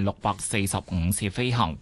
645次飛行。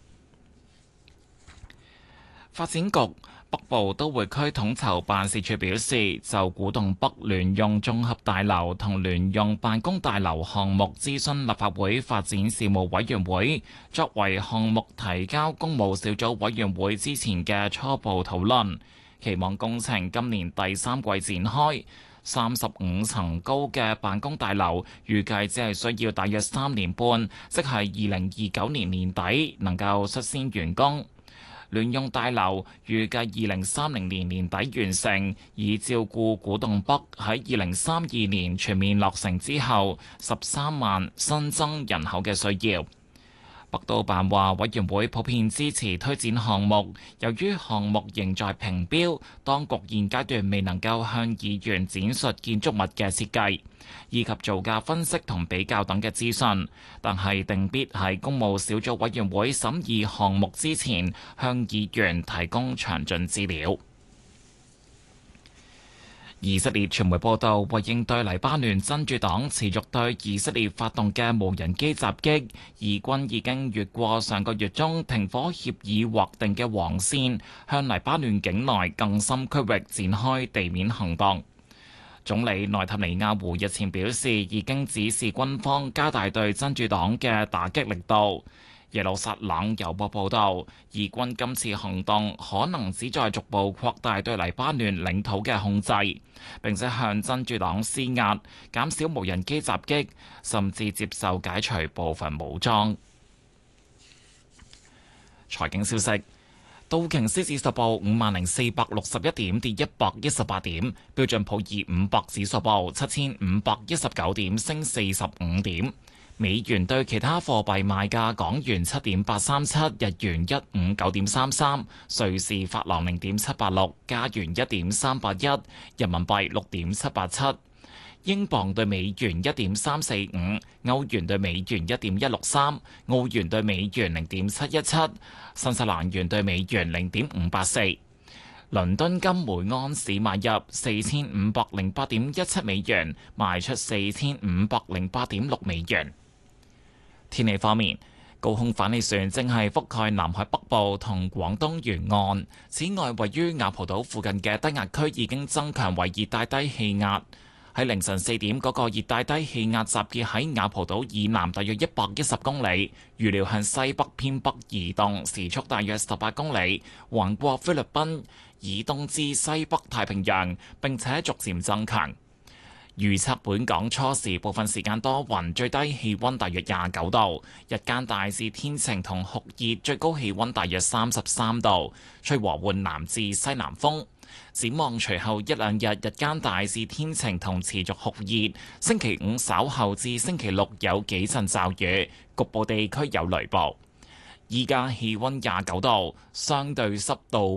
發展局北部都會區統籌辦事處表示，就古洞北聯用綜合大樓同聯用辦公大樓項目諮詢立法會發展事務委員會，作為項目提交公務小組委員會之前嘅初步討論，期望工程今年第3季展開。35層高嘅辦公大樓預計只係需要大約3年半，即係2029年年底能夠率先完工。聯用大樓預計2030年年底完成，以照顧古洞北喺2032年全面落成之後13萬新增人口嘅需要。北都辦話，委員會普遍支持推展項目，由於項目仍在評標，當局現階段未能夠向議員展述建築物嘅設計以及造價分析同比較等嘅資訊，但係定必喺公務小組委員會審議項目之前，向議員提供詳盡資料。以色列傳媒報道，為應對黎巴嫩真主黨持續對以色列發動嘅無人機襲擊，以軍已經越過上個月中停火協議劃定嘅黃線，向黎巴嫩境內更深區域展開地面行動。總理內塔尼亞胡日前表示，已經指示軍方加大對真主黨嘅打擊力度。耶路撒冷郵報報導，以軍今次行動可能旨在逐步擴大對黎巴嫩領土嘅控制，並且向真主黨施壓，減少無人機襲擊，甚至接受解除部分武裝。財經消息：道瓊斯指數報50,461點，跌118點；標準普爾500指數報7,519點，升45點。美元對其他貨幣賣價：港元7.837，日元159.33，瑞士法郎0.786，加元1.381，人民幣6.787，英鎊對美元1.345，歐元對美元1.163，澳元對美元0.717，新西蘭元對美元0.584。倫敦金每安士買入4508.17美元，賣出4508.6美元。天氣方面，高空反氣旋正係覆蓋南海北部同廣東沿岸。此外，位於雅蒲島附近嘅低壓區已經增強為熱帶低氣壓。喺凌晨4點，嗰個熱帶低氣壓集結喺雅蒲島以南大約110公里，預料向西北偏北移動，時速大約18公里，橫過菲律賓以東至西北太平洋，並且逐漸增強。預測本港初時部分時間多雲，最低氣溫大約29度，日間大致天晴同酷熱，最高氣溫大約33度，吹和緩南至西南風。展望隨後一兩日，日間大致天晴同持續酷熱，星期5稍後至星期6有幾陣驟雨，局部地區有雷暴。依家氣溫29度，相對濕度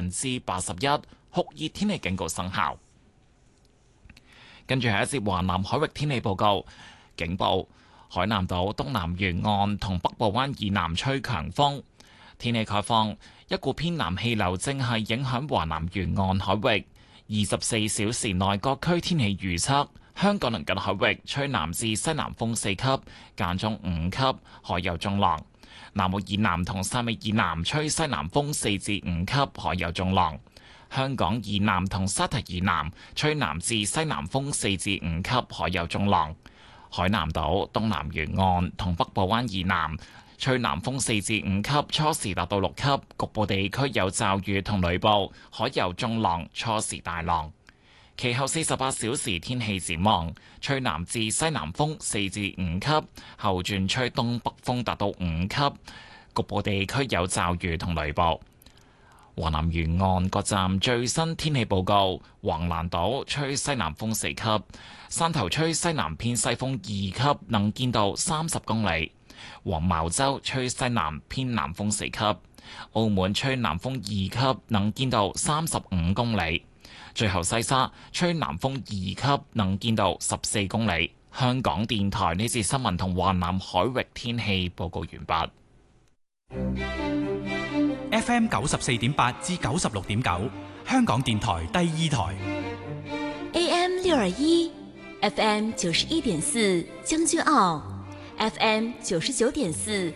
81%，酷熱天氣警告生效。跟住係一節華南海域天氣報告，警報：海南島東南沿岸同北部灣以南吹強風。天氣概況：一股偏南氣流正係影響華南沿岸海域。24小時內各區天氣預測：香港鄰近海域吹南至西南風4級，間中5級，海有中浪；南澳以南同汕尾以南吹西南風4至5級，海有中浪。香港以南同沙堤以南吹南至西南風4至5級，海有中浪。海南島東南沿岸同北部灣以南吹南風4至5級，初時達到6級，局部地區有驟雨同雷暴，海有中浪，初時大浪。其後48小時天氣展望：吹南至西南風4至5級，後轉吹東北風達到5級，局部地區有驟雨同雷暴。華南沿岸各站最新天氣報告：橫瀾島吹西南風4級，汕頭吹西南偏西風2級，能見度30公里；黃茅洲吹西南偏南風4級，澳門吹南風2級，能見度35公里；最後西沙吹南風2級，能見度14公里。香港電台呢節新聞同華南海域天氣報告完畢。 FM 94.8至96.9，香港電台第二台。 AM 621 FM 91.4，將軍澳 FM 99.4。